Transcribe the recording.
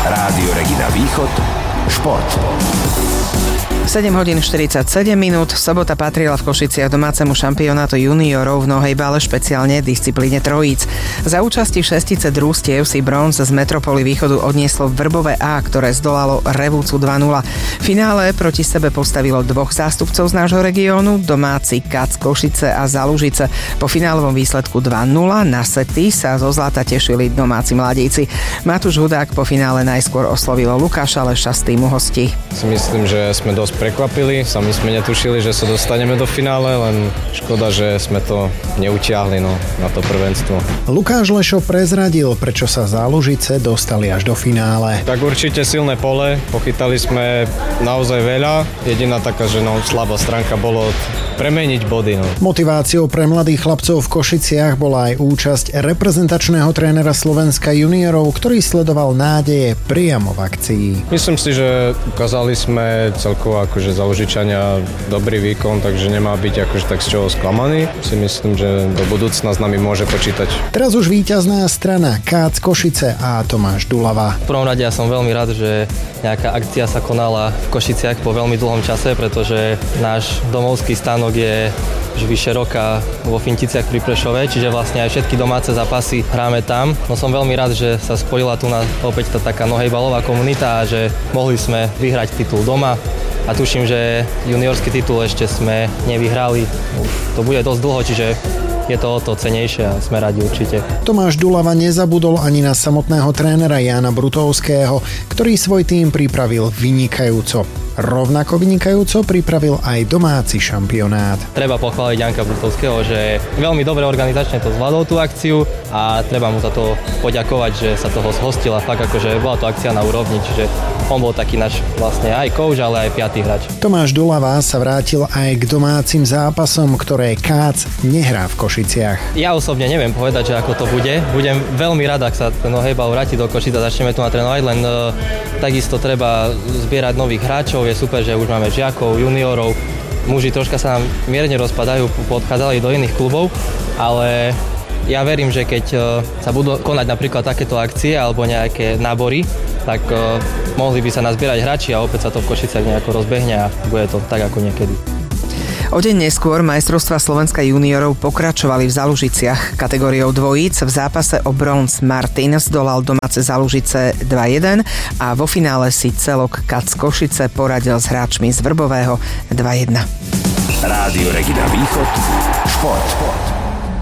Rádio Regina Východ, šport. 7 hodín 47 minút. Sobota patrila v Košiciach domácemu šampionátu juniorov v nohejbale, špeciálne disciplíne trojíc. Za účasti šestice družstiev si bronz z Metropoly Východu odnieslo Vrbové A, ktoré zdolalo Revúcu 2-0. V finále proti sebe postavilo dvoch zástupcov z nášho regiónu, domáci Kac Košice a Zalužice. Po finálovom výsledku 2-0 na sety sa zo zlata tešili domáci mladíci. Matúš Hudák po finále najskôr oslovilo Lukáša Leša z týmu hostí. Si myslím, že sme dosť prekvapili, sami sme netušili, že sa dostaneme do finále, len škoda, že sme to neutiahli na to prvenstvo. Lukáš Lešo prezradil, prečo sa Zálužice dostali až do finále. Tak určite silné pole, pochytali sme naozaj veľa, jediná taká, že slabá stránka bolo premeniť body. Motiváciou pre mladých chlapcov v Košiciach bola aj účasť reprezentačného trénera Slovenska juniorov, ktorý sledoval nádeje priamo v akcii. Myslím si, že ukázali sme celkovo akože Zalužičania dobrý výkon, takže nemá byť akože tak z čoho sklamaný. Si myslím, že do budúcna s nami môže počítať. Teraz už víťazná strana Kac Košice a Tomáš Dulava. V prvom rade ja som veľmi rád, že nejaká akcia sa konala v Košiciach po veľmi dlhom čase, pretože náš domovský stánok je už vyše roka vo Finticiach pri Prešove, čiže vlastne aj všetky domáce zápasy hráme tam. No som veľmi rád, že sa spojila tu opäť tá taká nohejbalová komunita a že mohli sme vyhrať titul doma. A tuším, že juniorský titul ešte sme nevyhrali. To bude dosť dlho, čiže je to o to cenejšie a sme radi určite. Tomáš Dulava nezabudol ani na samotného trénera Jána Brutovského, ktorý svoj tím pripravil vynikajúco. Rovnako vynikajúco pripravil aj domáci šampionát. Treba pochváliť Janka Brutovského, že veľmi dobre organizačne to zvládol tú akciu a treba mu za to poďakovať, že sa toho zhostil a fakt akože bola to akcia na úrovni, čiže on bol taký náš vlastne aj coach, ale aj piatý hráč. Tomáš Dulava sa vrátil aj k domácim zápasom, ktoré Kac nehrá v Košiciach. Ja osobne neviem povedať, že ako to bude. Budem veľmi rád, ak sa ten nohejbal vráti do Košic a začneme tu natrénovať, len takisto treba zbierať nových hráčov. Je super, že už máme žiakov, juniorov. Muži troška sa nám mierne rozpadajú, podchádzali do iných klubov, ale ja verím, že keď sa budú konať napríklad takéto akcie alebo nejaké nábory, tak mohli by sa nazbierať hráči a opäť sa to v Košiciach nejako rozbehne a bude to tak ako niekedy. O deň neskôr majstrovstvá Slovenska juniorov pokračovali v Zalužiciach. Kategóriou dvojíc v zápase o bronz Martin zdolal domáce Zalužice 2-1 a vo finále si celok Kac Košice poradil s hráčmi z Vrbového 2-1. Rádio Regina Východ, šport.